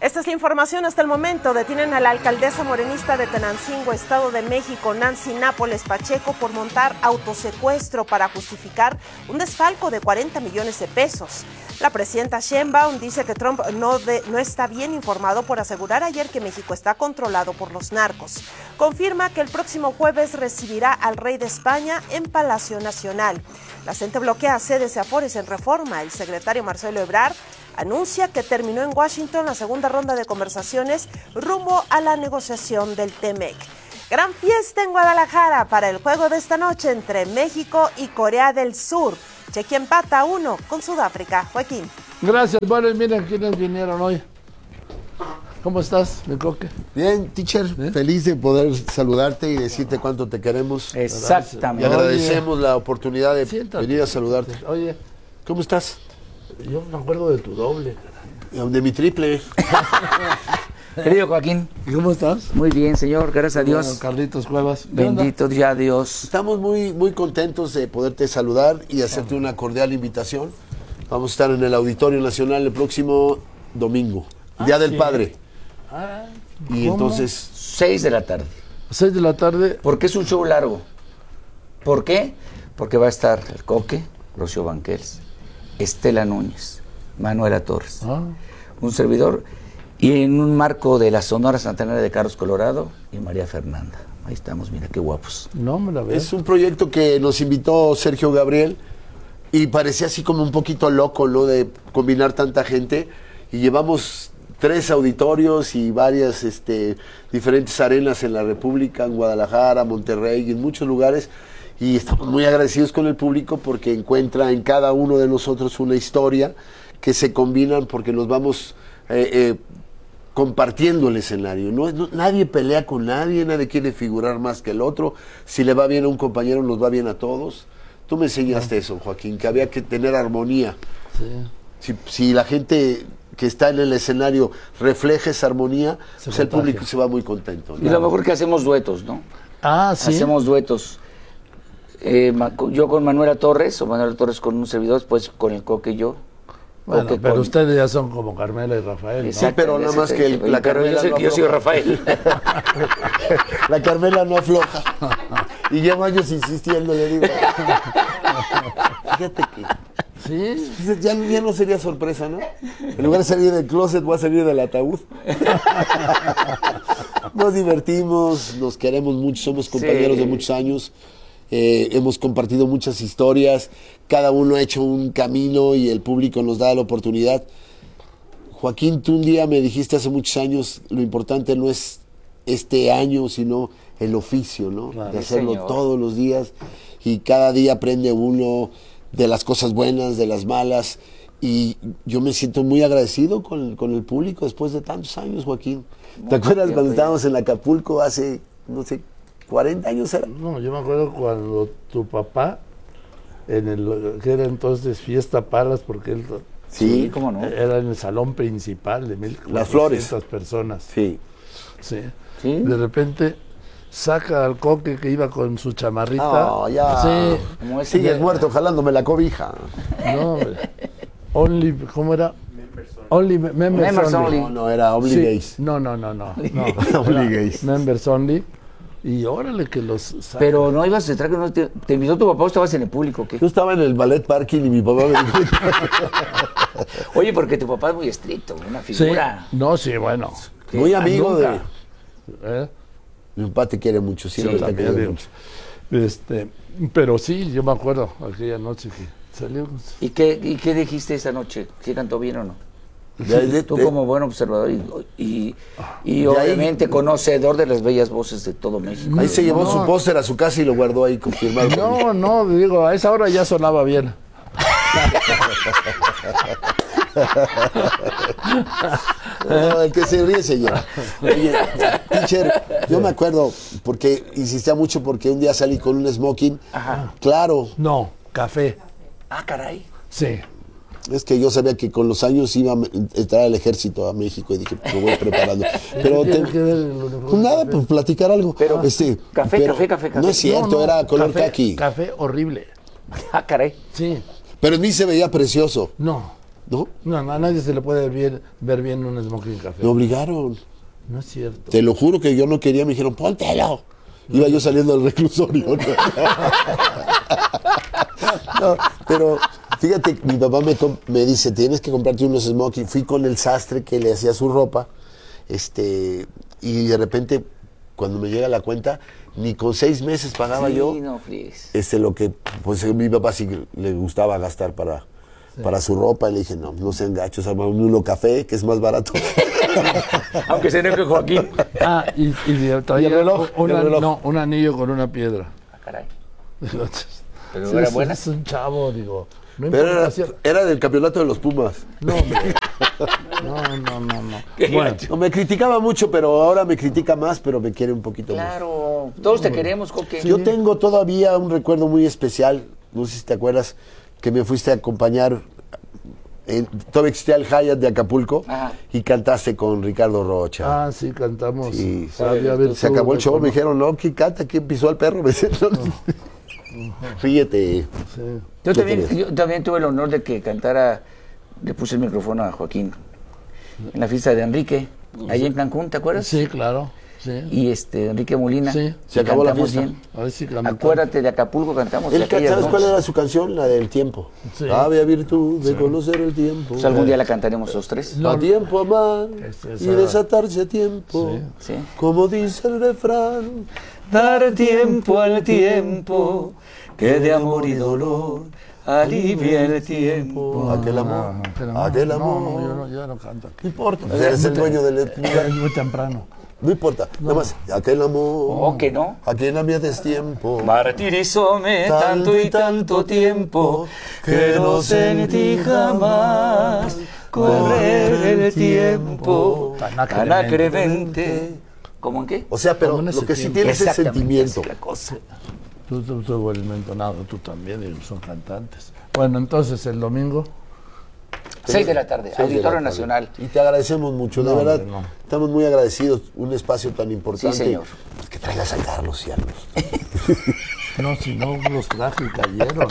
Esta es la información hasta el momento. Detienen a la alcaldesa morenista de Tenancingo, Estado de México, Nancy Nápoles Pacheco, por montar autosecuestro para justificar un desfalco de 40 millones de pesos. La presidenta Sheinbaum dice que Trump no está bien informado por asegurar ayer que México está controlado por los narcos. Confirma que el próximo jueves recibirá al rey de España en Palacio Nacional. La CENTE bloquea sedes de Afores en Reforma. El secretario Marcelo Ebrard anuncia que terminó en Washington la segunda ronda de conversaciones rumbo a la negociación del TEMEC. Gran fiesta en Guadalajara para el juego de esta noche entre México y Corea del Sur. Chequia empata 1 con Sudáfrica. Joaquín. Gracias. Bueno, y miren quiénes vinieron hoy. ¿Cómo estás, mi Coque? Bien, teacher. ¿Bien? Feliz de poder saludarte y decirte cuánto te queremos. Exactamente. Y agradecemos la oportunidad de venir a saludarte. Oye, ¿cómo estás? Yo me acuerdo de tu doble. De mi triple. Querido Joaquín. ¿Cómo estás? Muy bien, señor, gracias a Dios. Bueno, Carlitos Cuevas. Bendito ya Dios. Estamos muy contentos de poderte saludar y hacerte una cordial invitación. Vamos a estar en el Auditorio Nacional el próximo domingo, Día del Padre. Y ¿cómo? entonces 6 de la tarde. 6 de la tarde. Porque es un show largo. ¿Por qué? Porque va a estar el Coque, Rocío Banquels, Estela Núñez, Manuela Torres, un servidor, y en un marco de la Sonora Santanera de Carlos Colorado y María Fernanda. Ahí estamos, mira qué guapos. No me la veo. es un proyecto que nos invitó Sergio Gabriel y parecía así como un poquito loco, ¿no? De combinar tanta gente, y llevamos 3 auditorios y varias diferentes arenas en la República, en Guadalajara, Monterrey y en muchos lugares. Y estamos muy agradecidos con el público porque encuentra en cada uno de nosotros una historia que se combinan porque nos vamos compartiendo el escenario. Nadie pelea con nadie, nadie quiere figurar más que el otro. Si le va bien a un compañero, nos va bien a todos. Tú me enseñaste eso, Joaquín, que había que tener armonía. Sí. Si la gente que está en el escenario refleja esa armonía, pues el público se va muy contento, ¿no? Y lo mejor que hacemos duetos, ¿no? Sí. Hacemos duetos. Yo con Manuela Torres, o Manuela Torres con un servidor, después con el Coque y yo. Bueno, Coque pero con... ustedes ya son como Carmela y Rafael, ¿no? Sí, pero nada más que la Carmela yo soy Rafael. La Carmela no afloja. Y llevo años insistiendo, le digo. Fíjate que... Sí. Ya no sería sorpresa, ¿no? En lugar de salir del closet, voy a salir del ataúd. Nos divertimos, nos queremos mucho, somos compañeros de muchos años. Hemos compartido muchas historias, cada uno ha hecho un camino y el público nos da la oportunidad. Joaquín, tú un día me dijiste hace muchos años, lo importante no es este año, sino el oficio, ¿no? Claro. De hacerlo Señor. todos los días, y cada día aprende uno de las cosas buenas, de las malas, y yo me siento muy agradecido con el público después de tantos años, Joaquín. ¿Te acuerdas cuando estábamos en Acapulco hace, no sé, 40 años era? No, yo me acuerdo cuando tu papá, que era entonces Fiesta Palas, porque él Sí, ¿cómo no? era en el salón principal de 1,400 Las Flores. personas. Sí. Sí. ¿Sí? De repente saca al Coque que iba con su chamarrita. No, ya. Sí. Como ese Sigues día- muerto jalándome la cobija. No, hombre. Only, ¿cómo era? Only members Members only. only. No, era Only Sí. Gays. No. Only Era Gays. Members only. Y órale que los saca. Pero no ibas a entrar, que no te invitó tu papá o estabas en el público, ¿qué? Yo estaba en el ballet parking y mi papá me dijo... Oye, porque tu papá es muy estricto, una figura. Sí. No, sí, bueno. que Muy amigo de... nunca. ¿Eh? Mi papá te quiere mucho, siempre te También, quiere digo. mucho. Pero sí, yo me acuerdo aquella noche que salió. ¿Y qué dijiste esa noche? ¿Sí cantó bien o no? Tú De- como buen observador y ahí- obviamente conocedor de las bellas voces de todo México. Ahí se llevó No. su póster a su casa y lo guardó ahí confirmado. No, digo, a esa hora ya sonaba bien. El que se ríe, señor. Oye, teacher, yo me acuerdo, porque insistía mucho porque un día salí con un smoking. Ajá. Claro, No, café. Ah, caray. Sí. es que yo sabía que con los años iba a entrar al ejército a México y dije, me voy preparando. Pero ¿Qué tiene que ver el uniforme? pues nada, pues platicar algo. Pero, café. No es cierto, era color café, caqui. Café horrible. Ah, caray. Sí. Pero en mí se veía precioso. No. ¿No? No, a nadie se le puede ver bien un smoking café. Me obligaron. No es cierto. Te lo juro que yo no quería, me dijeron, póntelo. Iba yo saliendo del reclusorio. No, pero fíjate, mi papá me dice, tienes que comprarte unos smoking. Fui con el sastre que le hacía su ropa, y de repente, cuando me llega la cuenta, ni con 6 meses pagaba yo. No, fríes. Lo que, pues mi papá sí le gustaba gastar para su ropa, y le dije, no sean gachos, uno café, que es más barato. Aunque se enoje Joaquín. Y traía ¿Y el reloj? No, un anillo con una piedra. Ah, caray. Entonces, Pero sí, era buena. Es un chavo, digo. No Pero importa era del campeonato de los Pumas. No, hombre. No. Bueno, No, me criticaba mucho, pero ahora me critica más, pero me quiere un poquito más. Claro, todos te queremos, Coque. Yo tengo todavía un recuerdo muy especial, no sé si te acuerdas, que me fuiste a acompañar, todavía existía el Hyatt de Acapulco, Ajá. y cantaste con Ricardo Rocha. sí, cantamos. Sí. Sabía virtud Se acabó el show, de me dijeron, no, ¿quién canta? ¿Quién pisó al perro? Me decían, Ríete. Sí. Yo también tuve el honor de que cantara, le puse el micrófono a Joaquín en la fiesta de Enrique, allá en Cancún, ¿te acuerdas? Sí, claro. Sí. Y Enrique Molina. Sí. Se acabó la cantamos fiesta. bien. A ver si cantamos. Acuérdate de Acapulco, cantamos. de aquellas ¿Sabes cuál noches. era su canción? La del tiempo. Sí. Había virtud de conocer el tiempo. Pues algún día la cantaremos los tres. No. A tiempo amar Esa- y desatarse a tiempo. Sí. Como dice el refrán. Dar tiempo al tiempo, que de amor y dolor alivia el tiempo. Aquel amor. Aquel amor. No, yo no canto aquí. No importa. Pues eres el dueño del lugar. Es muy temprano. No importa. Nada más. Aquel amor. ¿O que no? A quien había destiempo. Martirizóme tanto y tanto tiempo que no sentí jamás correr el tiempo Tan tan acremente. ¿Cómo en qué? O sea, pero Como en ese lo que sí tiempo. tienes es Exactamente, sentimiento. así la cosa. Tú el mentonado, tú también, y son cantantes. Bueno, entonces el domingo. 6 de la tarde, 6 de la Auditorio tarde. Nacional. Y te agradecemos mucho, de No, verdad. hombre, no. Estamos muy agradecidos. Un espacio tan importante. Sí, señor. Pues que traigas a Carlos y a los. No, si no los traje y cayeron.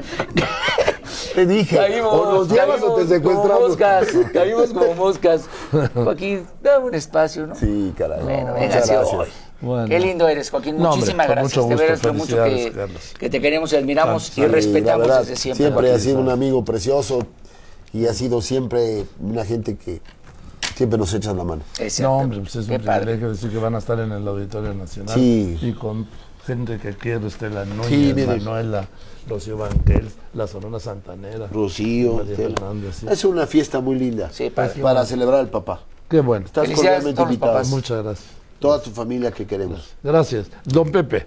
Te dije, o nos llevas o te secuestramos. Caímos como moscas. Joaquín, dame un espacio, ¿no? Sí, caray. Bueno, Muchas venga, sí, gracias. hoy. Bueno. Qué lindo eres, Joaquín. No, hombre, Muchísimas con gracias. mucho De veras, gusto. con mucho Felicidades, que, Carlos. que te queremos y admiramos Sí, y La respetamos verdad, desde siempre. siempre ha Joaquín. sido un amigo precioso y ha sido siempre una gente que siempre nos echa la mano. Exacto. No, hombre, pues es Qué un padre. privilegio decir que van a estar en el Auditorio Nacional. Sí. Y con gente que quiere, Estela Núñez, Sí, mire. Manuela, Rocío Banquels, la Sonora Santanera. Rocío, María Estela. Fernández, sí. Es una fiesta muy linda Sí, padre. para celebrar al papá. Qué bueno. Estás Felicidades cordialmente a todos los invitado. papás. Muchas gracias. Toda tu familia que queremos. Gracias. Don Pepe.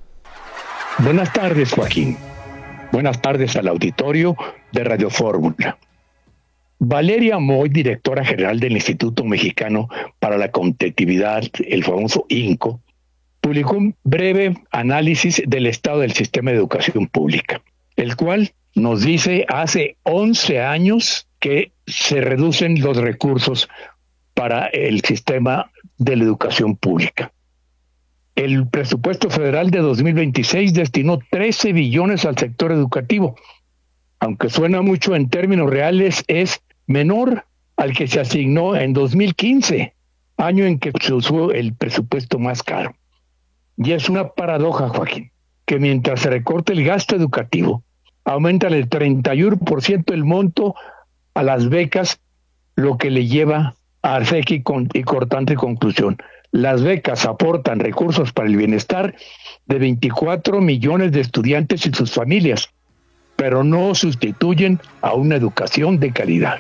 Buenas tardes, Joaquín. Buenas tardes al auditorio de Radio Fórmula. Valeria Moy, directora general del Instituto Mexicano para la Competitividad, el famoso INCO, publicó un breve análisis del estado del sistema de educación pública, el cual nos dice hace 11 años que se reducen los recursos para el sistema de la educación pública. El presupuesto federal de 2026 destinó 13 billones al sector educativo. Aunque suena mucho en términos reales, es menor al que se asignó en 2015, año en que se usó el presupuesto más caro. Y es una paradoja, Joaquín, que mientras se recorta el gasto educativo, aumenta el 31% el monto a las becas, lo que le lleva a hacer y cortante conclusión. Las becas aportan recursos para el bienestar de 24 millones de estudiantes y sus familias, pero no sustituyen a una educación de calidad.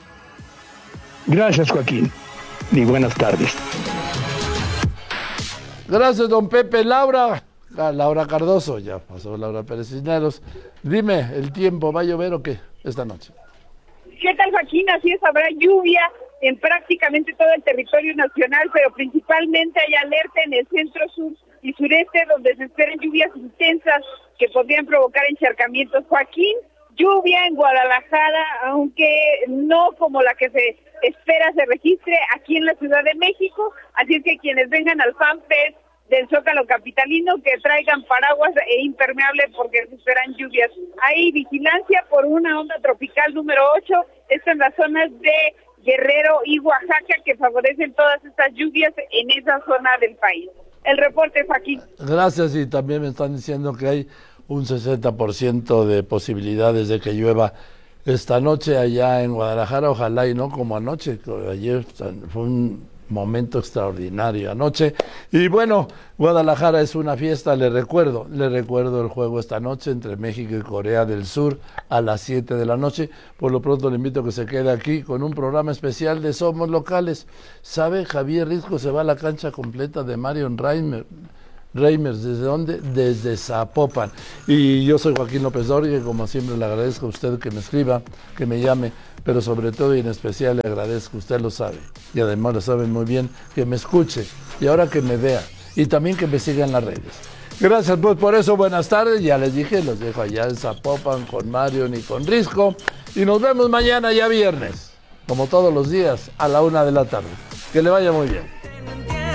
Gracias, Joaquín, y buenas tardes. Gracias, don Pepe. Laura Cardoso, ya pasó Laura Pérez Cisneros. Dime, ¿el tiempo va a llover o qué esta noche? ¿Qué tal, Joaquín? Así es, habrá lluvia en prácticamente todo el territorio nacional, pero principalmente hay alerta en el centro, sur y sureste, donde se esperan lluvias intensas que podrían provocar encharcamientos. Joaquín, lluvia en Guadalajara, aunque no como la que se espera se registre aquí en la Ciudad de México, así es que quienes vengan al FanFest del Zócalo capitalino que traigan paraguas e impermeable porque se esperan lluvias. Hay vigilancia por una onda tropical número 8 esto en las zonas de Guerrero y Oaxaca, que favorecen todas estas lluvias en esa zona del país. El reporte, Joaquín. Gracias, y también me están diciendo que hay un 60% de posibilidades de que llueva esta noche allá en Guadalajara, ojalá y no como anoche, ayer fue un momento extraordinario anoche. Y bueno, Guadalajara es una fiesta, le recuerdo el juego esta noche entre México y Corea del Sur a las 7 de la noche. Por lo pronto le invito a que se quede aquí con un programa especial de Somos Locales. ¿Sabe? Javier Risco se va a la cancha completa de Marion Reimers, ¿desde dónde? Desde Zapopan. Y yo soy Joaquín López Dóriga, y como siempre le agradezco a usted que me escriba, que me llame, pero sobre todo y en especial le agradezco, usted lo sabe, y además lo saben muy bien, que me escuche, y ahora que me vea, y también que me siga en las redes. Gracias pues por eso, buenas tardes, ya les dije, los dejo allá en Zapopan con Marion y con Risco, y nos vemos mañana ya viernes, como todos los días, a la 1 de la tarde. Que le vaya muy bien.